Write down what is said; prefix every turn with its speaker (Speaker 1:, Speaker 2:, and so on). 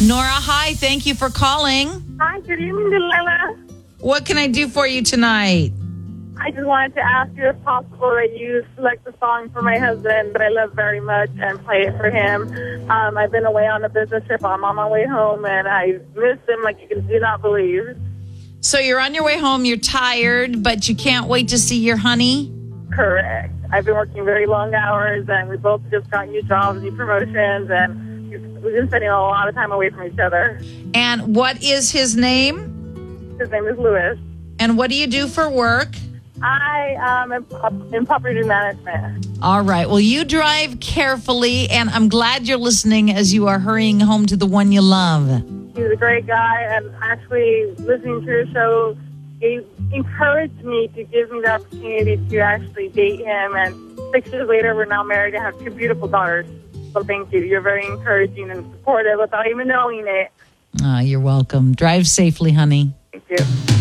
Speaker 1: Nora, hi. Thank you for calling.
Speaker 2: Hi, good evening, Delilah.
Speaker 1: What can I do for you tonight?
Speaker 2: I just wanted to ask you if possible that you select a song for my husband that I love very much and play it for him. I've been away on a business trip. I'm on my way home, and I miss him like you do not believe.
Speaker 1: So you're on your way home. You're tired, but you can't wait to see your honey?
Speaker 2: Correct. I've been working very long hours, and we both just got new jobs, new promotions, and we've been spending a lot of time away from each other.
Speaker 1: And what is his name?
Speaker 2: His name is Louis.
Speaker 1: And what do you do for work?
Speaker 2: I am in property management.
Speaker 1: All right. Well, you drive carefully, and I'm glad you're listening as you are hurrying home to the one you love.
Speaker 2: He's a great guy, and actually listening to your show encouraged me to give me the opportunity to actually date him. And 6 years later, we're now married and have 2 beautiful daughters. So thank you. You're very encouraging and supportive without even knowing it.
Speaker 1: You're welcome. Drive safely, honey.
Speaker 2: Thank you.